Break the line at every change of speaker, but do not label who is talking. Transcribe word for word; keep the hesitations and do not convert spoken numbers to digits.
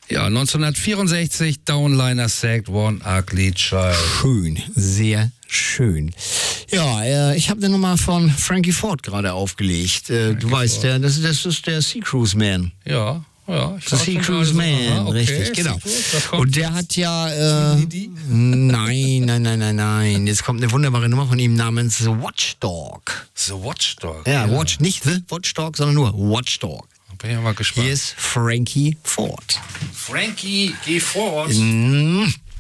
Ja, neunzehnhundertvierundsechzig, Downliner Sacked One Ugly Child.
Schön, sehr schön. Ja, äh, ich habe eine Nummer von Frankie Ford gerade aufgelegt. Äh, du weißt, der, das, das ist der Sea Cruise Man.
Ja, ja. Ich
The Sea Cruise Man, aha, okay, richtig, genau. Und der hat ja, äh, nein, nein, nein, nein, nein. Jetzt kommt eine wunderbare Nummer von ihm namens The Watchdog.
The Watchdog.
Ja, ja. Watch, nicht The Watchdog, sondern nur Watchdog.
Bin ich mal gespannt.
Hier ist Frankie Ford.
Frankie, geh fort.
Mm.